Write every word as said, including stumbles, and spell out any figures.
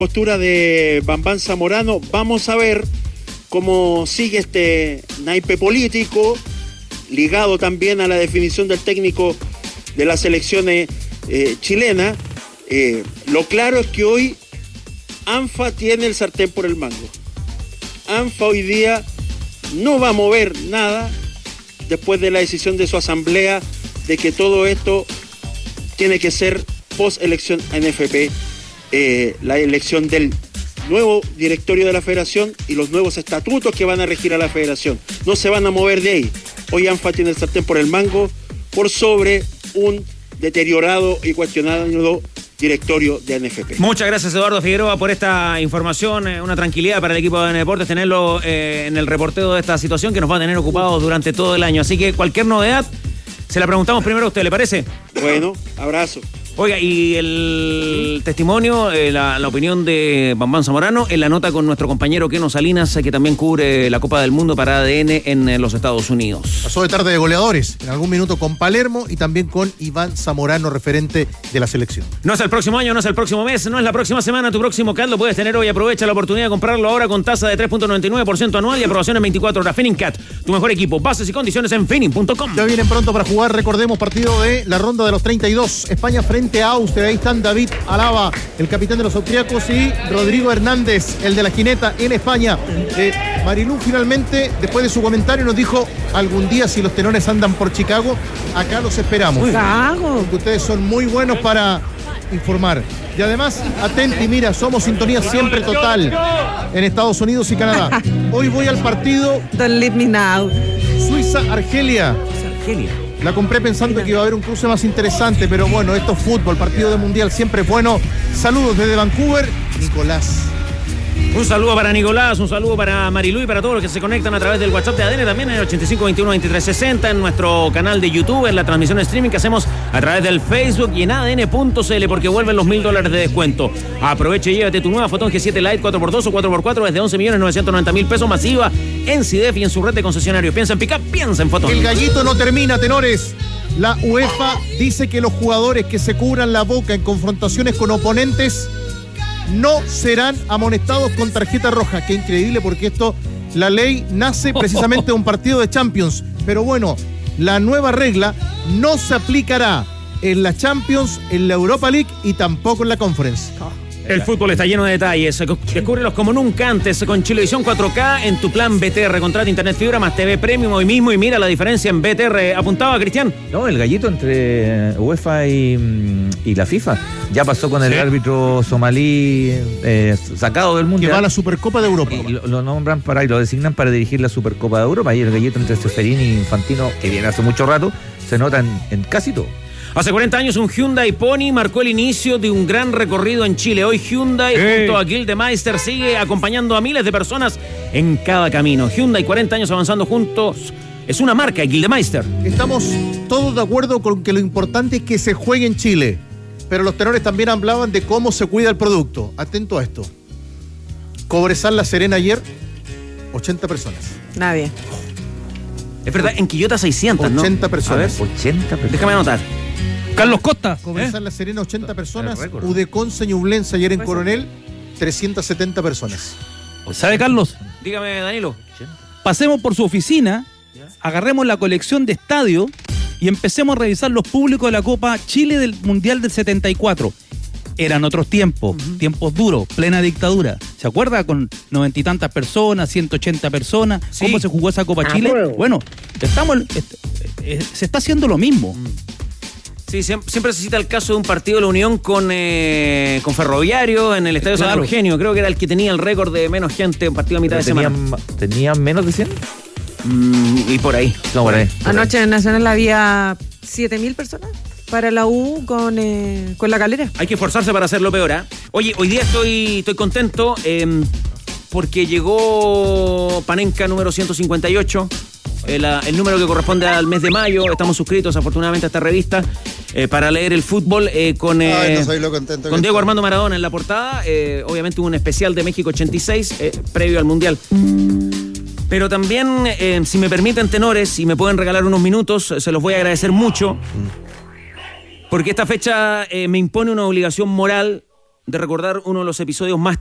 postura de Bambán Zamorano. Vamos a ver cómo sigue este naipe político, ligado también a la definición del técnico de las selecciones eh, chilenas. Eh, lo claro es que hoy ANFA tiene el sartén por el mango. ANFA hoy día no va a mover nada después de la decisión de su asamblea de que todo esto tiene que ser post-elección N F P, eh, la elección del nuevo directorio de la federación y los nuevos estatutos que van a regir a la federación. No se van a mover de ahí. Hoy ANFA tiene el sartén por el mango por sobre un deteriorado y cuestionado directorio de N F P. Muchas gracias, Eduardo Figueroa, por esta información. Una tranquilidad para el equipo de A D N Deportes tenerlo eh, en el reporteo de esta situación que nos va a tener ocupados durante todo el año. Así que cualquier novedad se la preguntamos primero a usted, ¿le parece? Bueno, abrazo. Oiga, y el testimonio, eh, la, la opinión de Bambán Zamorano en la nota con nuestro compañero Keno Salinas, que también cubre la Copa del Mundo para A D N en, en los Estados Unidos. Pasó de tarde de goleadores, en algún minuto con Palermo y también con Iván Zamorano, referente de la selección. No es el próximo año, no es el próximo mes, no es la próxima semana, tu próximo C A T lo puedes tener hoy. Aprovecha la oportunidad de comprarlo ahora con tasa de tres punto noventa y nueve por ciento anual y aprobación en veinticuatro horas. FinningCat, tu mejor equipo. Bases y condiciones en finning punto com. Ya vienen pronto para jugar, recordemos, partido de la ronda de los treinta y dos. España frente a Austria. Ahí están David Alaba, el capitán de los austríacos, y Rodrigo Hernández, el de la jineta en España. Eh, Marilú finalmente, después de su comentario, nos dijo: algún día, si los tenores andan por Chicago, acá los esperamos. Porque ustedes son muy buenos para informar. Y además, atenti, mira, somos sintonía siempre total en Estados Unidos y Canadá. Hoy voy al partido Don't leave me now. Suiza-Argelia. Argelia. La compré pensando que iba a haber un cruce más interesante, pero bueno, esto es fútbol, partido de mundial siempre es bueno. Saludos desde Vancouver, Nicolás. Un saludo para Nicolás, un saludo para Marilu y para todos los que se conectan a través del WhatsApp de A D N, también en el ochenta y cinco veintiuno veintitrés sesenta, en nuestro canal de YouTube, en la transmisión de streaming que hacemos a través del Facebook y en A D N punto C L, porque vuelven los mil dólares de descuento. Aproveche y llévate tu nueva Fotón G siete Lite cuatro por dos o cuatro por cuatro desde once millones novecientos noventa mil pesos masiva en C I D E F y en su red de concesionarios. Piensa en pick-up, piensa en Fotón. El gallito no termina, tenores. La UEFA dice que los jugadores que se cubran la boca en confrontaciones con oponentes no serán amonestados con tarjeta roja. Qué increíble, porque esto, la ley nace precisamente de un partido de Champions. Pero bueno, la nueva regla no se aplicará en la Champions, en la Europa League y tampoco en la Conference. El fútbol está lleno de detalles. Descúbrelos como nunca antes con Chilevisión cuatro K en tu plan B T R. Contrata internet fibra más T V Premium hoy mismo y mira la diferencia en B T R. ¿Apuntaba, Cristian? No, el gallito entre UEFA y, y la FIFA. Ya pasó con el sí. árbitro somalí eh, sacado del Mundial. Que va a la Supercopa de Europa. Y lo, lo nombran para y lo designan para dirigir la Supercopa de Europa. Y el gallito entre Ceferini y Infantino, que viene hace mucho rato, se nota en, en casi todo. Hace cuarenta años un Hyundai Pony marcó el inicio de un gran recorrido en Chile. Hoy Hyundai hey. junto a Gildemeister sigue acompañando a miles de personas en cada camino. Hyundai, cuarenta años avanzando juntos. Es una marca, Gildemeister. Estamos todos de acuerdo con que lo importante es que se juegue en Chile. Pero los tenores también hablaban de cómo se cuida el producto. Atento a esto. Cobresal La Serena ayer, ochenta personas. Nadie. Es verdad, en Quillota seiscientos, ¿no? ochenta personas. A ver, ochenta personas. Déjame anotar. Carlos Costa. Cobresal ¿eh? La Serena, ochenta personas. Udecon Ñublense ayer en Coronel, trescientas setenta personas. ¿Sabe, Carlos? Dígame, Danilo. Pasemos por su oficina, agarremos la colección de estadio y empecemos a revisar los públicos de la Copa Chile del Mundial del setenta y cuatro. Eran otros tiempos, uh-huh. tiempos duros, plena dictadura. ¿Se acuerda? Con noventa y tantas personas, ciento ochenta personas. Sí. ¿Cómo se jugó esa Copa ah, Chile? Bueno, bueno estamos, est- eh, se está haciendo lo mismo. Mm. Sí, siempre, siempre se cita el caso de un partido de la Unión con, eh, con Ferroviario en el Estadio claro. San Eugenio. Creo que era el que tenía el récord de menos gente, un partido a mitad de tenían, semana. ¿Tenían menos de cien? Mm, y por ahí. No, por ahí. Por Anoche ahí. en Nacional había siete mil personas para la U con, eh, con La Calera. Hay que esforzarse para hacerlo peor, ¿eh? Oye, hoy día estoy, estoy contento eh, porque llegó Panenka número ciento cincuenta y ocho. El, el número que corresponde al mes de mayo. Estamos suscritos afortunadamente a esta revista eh, para leer el fútbol eh, con, eh, Ay, no soy lo contento con Diego Armando Maradona en la portada. Eh, obviamente un especial de México ochenta y seis eh, previo al Mundial. Pero también, eh, si me permiten, tenores, si me pueden regalar unos minutos, se los voy a agradecer mucho. Porque esta fecha eh, me impone una obligación moral de recordar uno de los episodios más